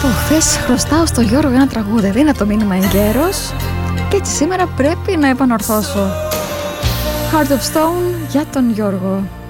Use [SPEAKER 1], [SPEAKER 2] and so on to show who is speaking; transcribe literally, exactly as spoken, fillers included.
[SPEAKER 1] Χθες χρωστάω στο Γιώργο ένα τραγούδι, δεν είναι το μήνυμα εγκαίρος και έτσι σήμερα πρέπει να επανορθώσω. Heart of Stone για τον Γιώργο.